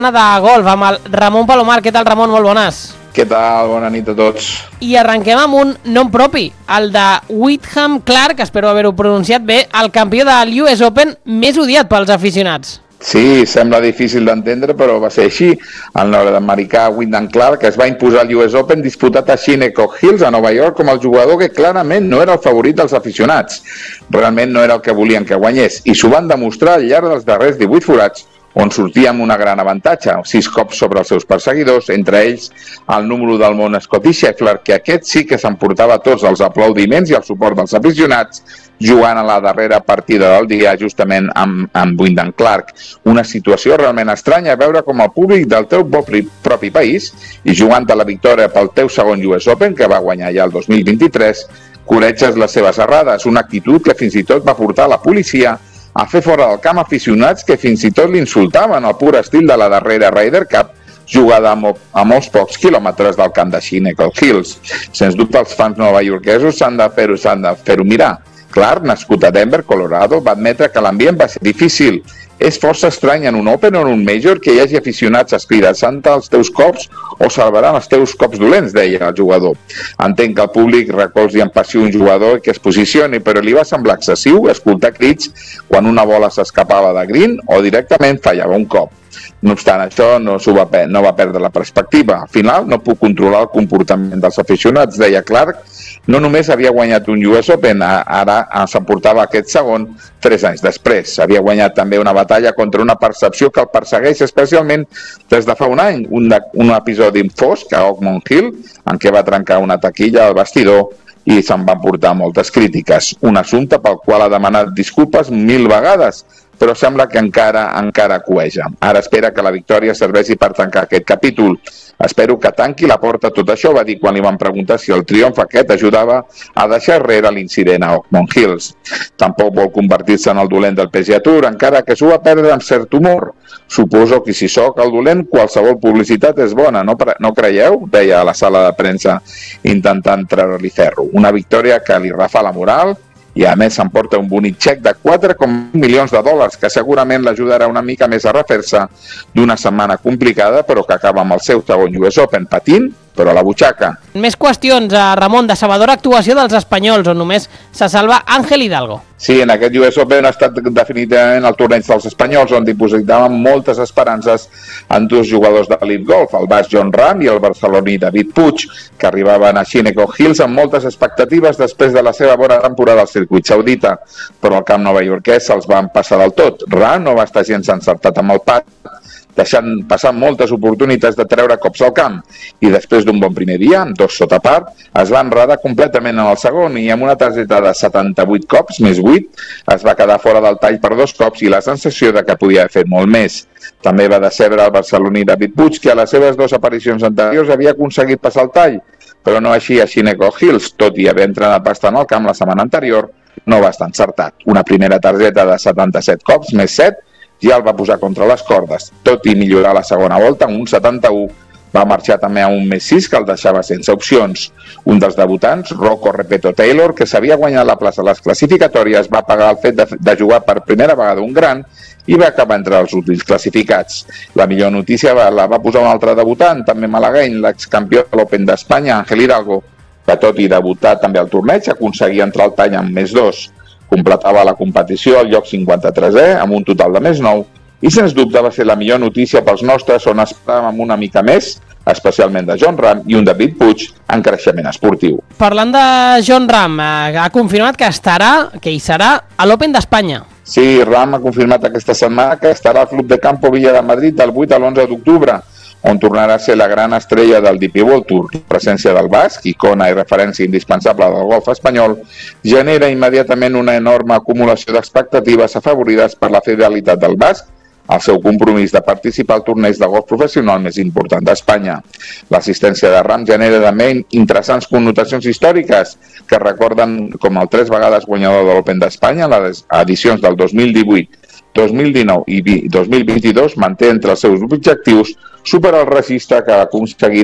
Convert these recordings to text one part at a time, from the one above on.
de golf amb el Ramon Palomar. Què tal, Ramon? Molt bones. Què tal? Bona nit a tots. I arrenquem amb un nom propi, el de Wyndham Clark, espero haver-ho pronunciat bé, el campió de l'US Open més odiat pels aficionats. Sí, sembla difícil d'entendre, però va ser així. El nord-americà Wyndham Clark es va imposar al US Open disputat a Shinnecock Hills, a Nova York, com el jugador que clarament no era el favorit dels aficionats. Realment no era el que volien que guanyés, i s'ho van demostrar al llarg dels darrers 18 forats, on sortia amb una gran avantatge, 6 cops sobre els seus perseguidors, entre ells el número del món Scottie Scheffler, que aquest sí que s'emportava tots els aplaudiments i el suport dels aficionats, jugant a la darrera partida del dia justament amb Wyndham Clark. Una situació realment estranya, veure com el públic del teu propi país, i jugant a la victòria pel teu segon US Open, que va guanyar ja el 2023, coreges les seves errades, una actitud que fins i tot va portar la policia a fer fora del camp aficionats que fins i tot l'insultaven al pur estil de la darrera Ryder Cup, jugada a molts pocs quilòmetres del camp de Shinnecock Hills. Sens dubte els fans novaiorquesos s'han de fer-ho mirar. Clark, nascut a Denver, Colorado, va admetre que l'ambient va ser difícil. És força estrany en un Open o en un Major que hi hagi aficionats escridassant els teus cops o salvaran els teus cops dolents, deia el jugador. Entenc que el públic recolzi en passió un jugador que es posicioni, però li va semblar excessiu escoltar crits quan una bola s'escapava de green o directament fallava un cop. No obstant això, no va perdre la perspectiva. Al final, no puc controlar el comportament dels aficionats, deia Clark. No només havia guanyat un US Open, ara s'emportava aquest segon 3 anys després. Havia guanyat també una batalla contra una percepció que el persegueix especialment des de fa un any, un episodi fosc a Oakmont Hill, en què va trencar una taquilla al vestidor i se'n van portar moltes crítiques. Un assumpte pel qual ha demanat disculpes 1000 vegades, però sembla que encara cueja. Ara espera que la victòria serveixi per tancar aquest capítol. Espero que tanqui la porta a tot això, va dir quan li van preguntar si el triomf aquest ajudava a deixar enrere l'incident a Oakmont Hills. Tampoc vol convertir-se en el dolent del PGA Tour, encara que s'ho va perdre amb cert humor. Suposo que si sóc el dolent, qualsevol publicitat és bona, no creieu? Deia a la sala de premsa, intentant treure-li ferro. Una victòria que li rafa la moral, i a més s'emporta un bonic xec de 4,1 milions de dòlars que segurament l'ajudarà una mica més a refer-se d'una setmana complicada, però que acaba amb el seu segon US Open patint, però a la butxaca. Més qüestions, Ramon, de sabedora actuació dels espanyols, on només se salva Ángel Hidalgo. Sí, en aquest US Open ha estat definitivament el torneig dels espanyols, on dipositaven moltes esperances en dos jugadors de l'Elite Golf, el basc Jon Rahm i el barceloní David Puig, que arribaven a Shinnecock Hills amb moltes expectatives després de la seva bona temporada al circuit saudita, però al camp novaiorquès se'ls van passar del tot. Rahm no va estar gens encertat amb el pat, deixant passar moltes oportunitats de treure cops al camp, i després d'un bon primer dia, amb 2 sota par, es va enredar completament en el segon i amb una targeta de 78 cops, més 8, es va quedar fora del tall per 2 cops i la sensació de que podia haver fet molt més. També va decebre el barceloní David Puig, que a les seves 2 aparicions anteriors havia aconseguit passar el tall, però no així a Shinnecock Hills, tot i haver entrenat bastant al camp la setmana anterior, no va estar encertat. Una primera targeta de 77 cops, més 7, ja el va posar contra les cordes. Tot i millorar la segona volta, amb un 71, va marxar també a un més 6 que el deixava sense opcions. Un dels debutants, Rocco Repeto Taylor, que s'havia guanyat la plaça a les classificatòries, va pagar el fet de jugar per primera vegada un gran i va acabar entre els últims classificats. La millor notícia la va posar un altre debutant, també malagueny, l'excampió de l'Open d'Espanya, Ángel Hidalgo, que tot i debutar també al torneig, aconseguia entrar al tall amb més 2. Completava la competició al lloc 53è, amb un total de més 9, i sens dubte va ser la millor notícia pels nostres, on esperàvem una mica més, especialment de Jon Rahm i un David Puig en creixement esportiu. Parlant de Jon Rahm, ha confirmat que hi serà a l'Open d'Espanya. Sí, Rahm ha confirmat aquesta setmana que estarà al Club de Campo Villa de Madrid del 8 a l'11 d'octubre, on tornarà a ser la gran estrella del DP World Tour. La presència del basc, icona i referència indispensable del golf espanyol, genera immediatament una enorme acumulació d'expectatives afavorides per la fidelitat del basc, el seu compromís de participar al torneig de golf professional més important d'Espanya. L'assistència de Rahm genera també interessants connotacions històriques que recorden com el 3 vegades guanyador de l'Open d'Espanya en les edicions del 2018, 2019 i 2022 manté entre els seus objectius superar el registre que ha aconseguit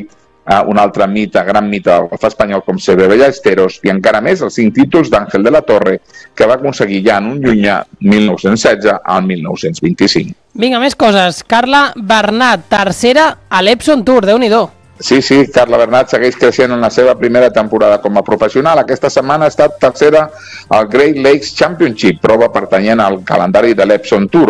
un altre mite, gran mite del golf espanyol com Seve Ballesteros, i encara més els 5 títols d'Àngel de la Torre, que va aconseguir ja en un llunyà 1916 al 1925. Vinga, més coses. Carla Bernat, tercera a l'Epson Tour, Déu-n'hi-do. Sí, Carla Bernat segueix creixent en la seva primera temporada com a professional. Aquesta setmana ha estat tercera al Great Lakes Championship, prova pertanyent al calendari de l'Epson Tour.